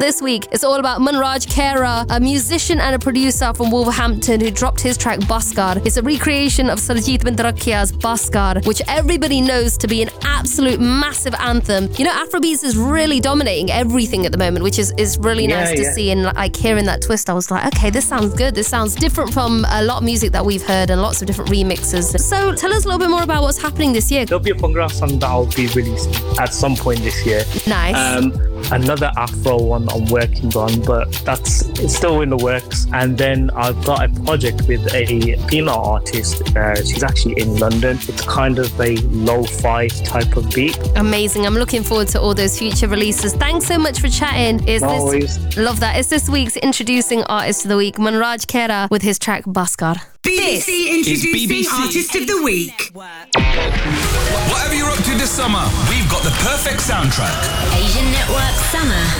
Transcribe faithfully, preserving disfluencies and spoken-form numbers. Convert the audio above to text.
this week, it's all about Manraj Khaira, a musician and a producer from Wolverhampton who dropped his track Baskar. It's a recreation of Sarjeet bin Tarakia's Baskar, which everybody knows to be an absolute massive anthem. You know, Afrobeats is really dominating everything at the moment, which is, is really Yeah, nice to yeah. see. And like hearing that twist, I was like, okay, this sounds good. This sounds different from a lot of music that we've heard and lots of different remixes. So tell us a little bit more about what's happening this year. There'll be a Bhangra song that I'll be releasing at some point this year. Nice. Um, another Afro one I'm working on, but that's it's still in the works. And then I've got a project with a female artist. Uh, she's actually in London. It's kind of a lo-fi type of beat. Amazing. I'm looking forward to all those future releases. Thanks so much for chatting. Is No this worries. Love that. It's this week's Introducing Artist of the Week, Manraj Khaira with his track Baskar. B B C introducing B B C. Artist of the Week. Whatever you're up to this summer, we've got the perfect soundtrack. Asian Network Summer